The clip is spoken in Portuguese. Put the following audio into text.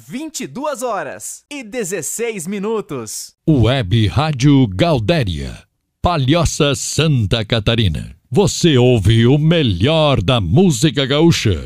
22h16. Web Rádio Gaudéria, Palhoça, Santa Catarina. Você ouve o melhor da música gaúcha.